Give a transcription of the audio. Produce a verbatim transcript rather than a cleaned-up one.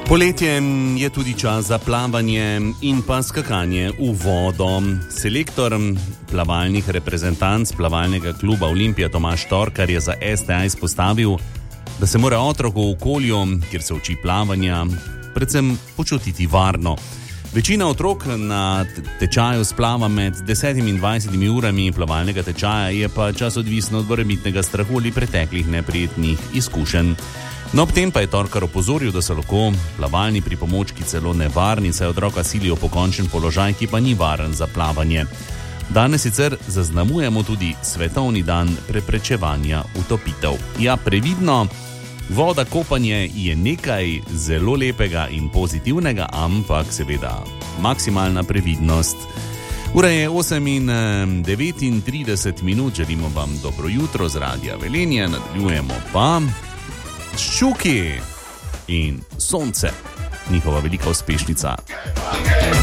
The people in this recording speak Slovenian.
Poletje je tudi čas za plavanje in pa skakanje v vodo. Selektor plavalnih reprezentanc plavalnega kluba Olimpija Tomaž Torkar je za S T A izpostavil, da se mora otrok v okolju, kjer se uči plavanja, predvsem počutiti varno. Večina otrok na tečaju splava med desetimi in dvajsetimi urami plavalnega tečaja, je pa čas odvisno od morebitnega strahu ali preteklih neprijetnih izkušenj. No, ob tem pa je Torkar opozoril, da so lahko plavalni pripomočki celo nevarni, saj otroka silijo po končen položaj, ki pa ni varen za plavanje. Danes sicer zaznamujemo tudi svetovni dan preprečevanja utopitev. Ja, previdno, voda, kopanje je nekaj zelo lepega in pozitivnega, ampak seveda maksimalna previdnost. Ura je osem in devetintrideset minut, želimo vam dobro jutro z Radia Velenje, nadaljujemo pa Ščuki in Sonce, njihova velika uspešnica.